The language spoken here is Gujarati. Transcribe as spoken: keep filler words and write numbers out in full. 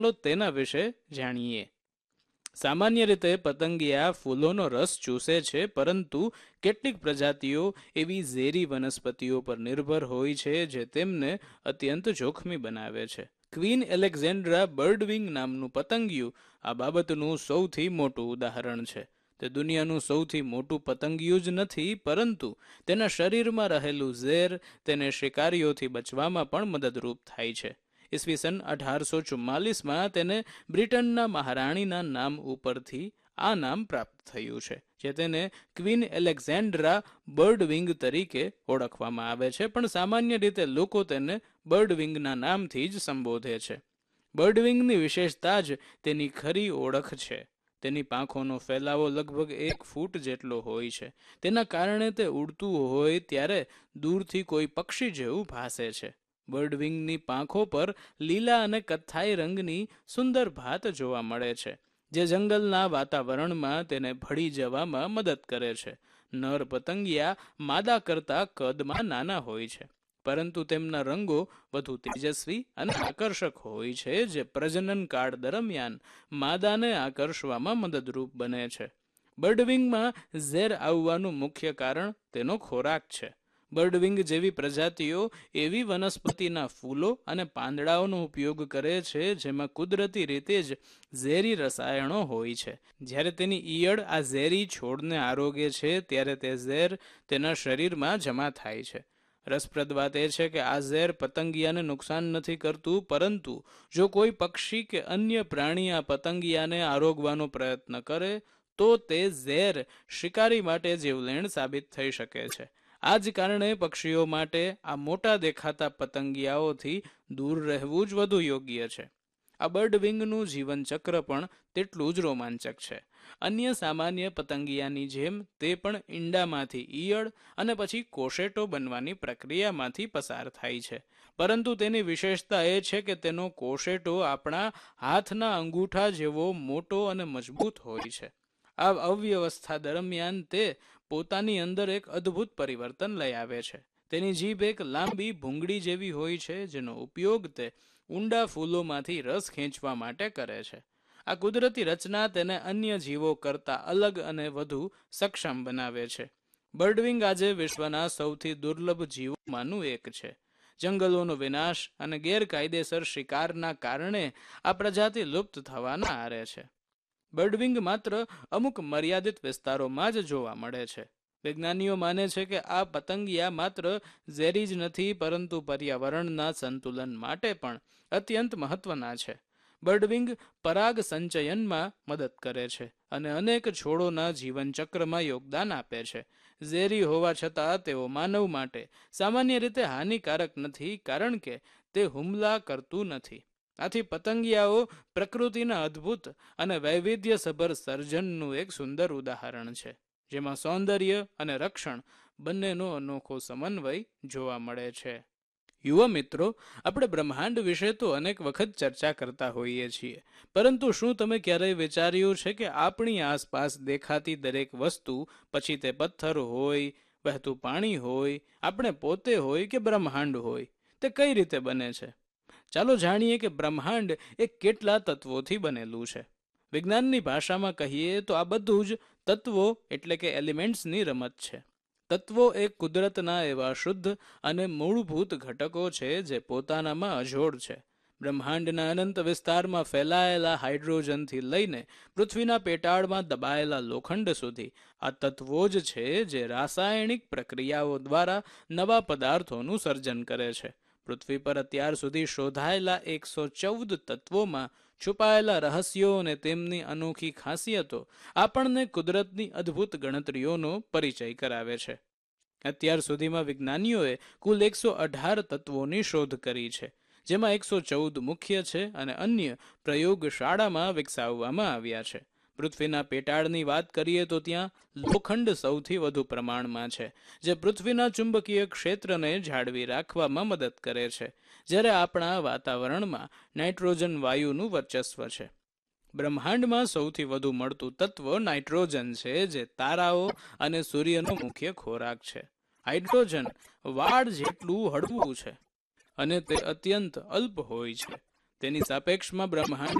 તેના વિશે જાણીએ। સામાન્ય રીતે પતંગિયા ફૂલોનો રસ ચૂસે છે, પરંતુ કેટલીક પ્રજાતિઓ એવી ઝેરી વનસ્પતિઓ પર નિર્ભર હોય છે જે તેમને અત્યંત જોખમી બનાવે છે। ક્વીન એલેક્ઝેન્ડ્રા બર્ડવિંગ નામનું પતંગિયું આ બાબતનું સૌથી મોટું ઉદાહરણ છે। તે દુનિયાનું સૌથી મોટું પતંગિયું જ નથી, પરંતુ તેના શરીરમાં રહેલું ઝેર તેને શિકારીઓથી બચવામાં પણ મદદરૂપ થાય છે। ઈસવીસન અઢારસો ચુમ્માલીસમાં તેને બ્રિટનના મહારાણીના નામ ઉપરથી આ નામ પ્રાપ્ત થયું છે, જે તેને ક્વીન એલેક્ઝેન્ડ્રા બર્ડવિંગ તરીકે ઓળખવામાં આવે છે, પણ સામાન્ય રીતે લોકો તેને બર્ડવિંગના નામથી જ સંબોધે છે। બર્ડવિંગની વિશેષતા જ તેની ખરી ઓળખ છે। તેની પાંખોનો ફેલાવો લગભગ એક ફૂટ જેટલો હોય છે। તેના કારણે તે ઉડતું હોય ત્યારે દૂરથી કોઈ પક્ષી જેવું ભાસે છે। બર્ડવિંગની પાંખો પર લીલા અને કથ્થાઈ રંગની સુંદર ભાત જોવા મળે છે, જે જંગલના વાતાવરણમાં તેને ભળી જવામાં મદદ કરે છે। નર પતંગિયા માદા કરતાં કદમાં નાના હોય છે, પરંતુ તેમના રંગો વધુ તેજસ્વી અને આકર્ષક હોય છે, જે પ્રજનન કાળ દરમિયાન માદાને આકર્ષવામાં મદદરૂપ બને છે। બર્ડવિંગમાં ઝેર આવવાનું મુખ્ય કારણ તેનો ખોરાક છે। બર્ડવિંગ જેવી પ્રજાતિઓ એવી વનસ્પતિના ફૂલો અને પાંદડાઓનો ઉપયોગ કરે છે જેમાં કુદરતી રીતે જ ઝેરી રસાયણો હોય છે। જ્યારે તેની ઈયળ આ ઝેરી છોડને આરોગે છે ત્યારે તે ઝેર તેના શરીરમાં જમા થાય છે। રસપ્રદ વાત એ છે કે આ ઝેર પતંગિયાને નુકસાન નથી કરતું, પરંતુ જો કોઈ પક્ષી કે અન્ય પ્રાણી આ પતંગિયાને આરોગવાનો પ્રયત્ન કરે તો તે ઝેર શિકારી માટે જીવલેણ સાબિત થઈ શકે છે। આ જ કારણે પક્ષીઓ માટે આ મોટા દેખાતા પતંગિયાઓથી દૂર રહેવું જ વધુ યોગ્ય છે। આ બર્ડવિંગનું જીવન ચક્ર પણ તેટલું જ રોમાંચક છે। અન્ય સામાન્ય પતંગિયાની જેમ તે પણ ઈંડામાંથી ઈયળ અને પછી કોશેટો બનવાની પ્રક્રિયામાંથી પસાર થાય છે, પરંતુ તેની વિશેષતા એ છે કે તેનો કોશેટો આપણા હાથના અંગૂઠા જેવો મોટો અને મજબૂત હોય છે। આ અવ્યવસ્થા દરમિયાન તે પોતાની અંદર એક અદ્ભુત પરિવર્તન લઈ આવે છે। તેની જીભ એક લાંબી ભૂંગળી જેવી હોય છે, જેનો ઉપયોગ તે ઊંડા ફૂલોમાંથી રસ ખેંચવા માટે કરે છે। આ કુદરતી રચના તેને અન્ય જીવો કરતાં અલગ અને વધુ સક્ષમ બનાવે છે। બર્ડવિંગ આજે વિશ્વના સૌથી દુર્લભ જીવોમાંનું એક છે। જંગલોનો વિનાશ અને ગેરકાયદેસર શિકારના કારણે આ પ્રજાતિ લુપ્ત થવાના આરે છે। બર્ડવિંગ માત્ર અમુક મર્યાદિત વિસ્તારોમાં જ જોવા મળે છે। વિજ્ઞાનીઓ માને છે કે આ પતંગિયા માત્ર ઝેરી જ નથી, પરંતુ પર્યાવરણના સંતુલન માટે પણ અત્યંત મહત્વના છે। બર્ડવિંગ પરાગ સંચયનમાં મદદ કરે છે અને અનેક છોડોના જીવનચક્રમાં યોગદાન આપે છે। ઝેરી હોવા છતાં તેઓ માનવ માટે સામાન્ય રીતે હાનિકારક નથી, કારણ કે તે હુમલા કરતું નથી। આથી પતંગિયાઓ પ્રકૃતિના અદ્ભુત અને વૈવિધ્યસભર સર્જનનું એક સુંદર ઉદાહરણ છે, જેમાં સૌંદર્ય અને રક્ષણ બંનેનો અનોખો સમન્વય જોવા મળે છે। યુવા મિત્રો, આપણે બ્રહ્માંડ વિશે તો અનેક વખત ચર્ચા કરતા હોઈએ છીએ, પરંતુ શું તમે ક્યારેય વિચાર્યું છે કે આપણી આસપાસ દેખાતી દરેક વસ્તુ, પછી તે પથ્થર હોય, વહેતું પાણી હોય, આપણે પોતે હોય કે બ્રહ્માંડ હોય, તે કઈ રીતે બને છે? ચાલો જાણીએ કે બ્રહ્માંડ એ કેટલા તત્વોથી બનેલું છે। વિજ્ઞાનની ભાષામાં કહીએ તો આ બધું જ તત્વો એટલે કે એલિમેન્ટ્સની રમત છે। તત્વો એ કુદરતના એવા શુદ્ધ અને મૂળભૂત ઘટકો છે જે પોતાનામાં અજોડ છે। બ્રહ્માંડના અનંત વિસ્તારમાં ફેલાયેલા હાઇડ્રોજનથી લઈને પૃથ્વીના પેટાળમાં દબાયેલા લોખંડ સુધી આ તત્વો જ છે જે રાસાયણિક પ્રક્રિયાઓ દ્વારા નવા પદાર્થોનું સર્જન કરે છે। પૃથ્વી પર અત્યાર સુધી શોધાયેલા એકસો ચૌદ તત્વોમાં છુપાયેલા રહસ્યો અને તેમની અનોખી ખાસિયતો આપણને કુદરતની અદ્ભુત ગણતરીઓનો પરિચય કરાવે છે। અત્યાર સુધીમાં વિજ્ઞાનીઓએ કુલ એકસો અઢાર તત્વોની શોધ કરી છે, જેમાં એકસો ચૌદ મુખ્ય છે અને અન્ય પ્રયોગશાળામાં વિકસાવવામાં આવ્યા છે। પૃથ્વીના પેટાળની વાત કરીએ તો ત્યાં લોખંડ સૌથી વધુ પ્રમાણમાં છે, જે પૃથ્વીના ચુંબકીય ક્ષેત્રને જાળવી રાખવામાં મદદ કરે છે, જ્યારે આપણા વાતાવરણમાં નાઇટ્રોજન વાયુનું વર્ચસ્વ છે। બ્રહ્માંડમાં સૌથી વધુ મળતું તત્વ નાઇટ્રોજન છે, જે તારાઓ અને સૂર્યનો મુખ્ય ખોરાક છે। હાઇડ્રોજન વાળ જેટલું હળવું છે અને તે અત્યંત અલ્પ હોય છે। તેની સાપેક્ષમાં બ્રહ્માંડ